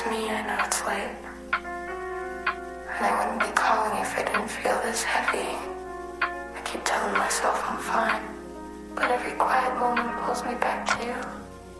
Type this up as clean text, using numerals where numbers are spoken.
me, I know it's late. And I wouldn't be calling if I didn't feel this heavy. I keep telling myself I'm fine, but every quiet moment pulls me back to you.